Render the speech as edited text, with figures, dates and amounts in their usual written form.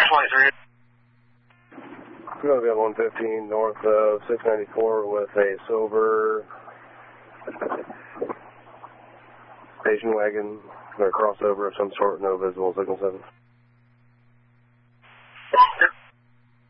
1023. We're going to be on 115 north of 694 with a silver station wagon or crossover of some sort, no visible signal 7.